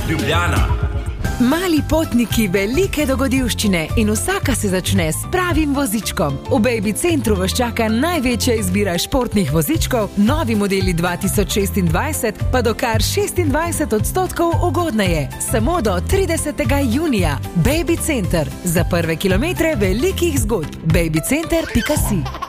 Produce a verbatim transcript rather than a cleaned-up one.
Ljubljana. Mali potniki, velike dogodivščine in vsaka se začne s pravim vozičkom. V Baby Centru vas čaka največja izbira športnih vozičkov, novi modeli dva tisoč šestindvajset pa do kar šestindvajset odstotkov ugodneje. Samo do tridesetega junija. Baby Center. Za prve kilometre velikih zgodb. baby center pika si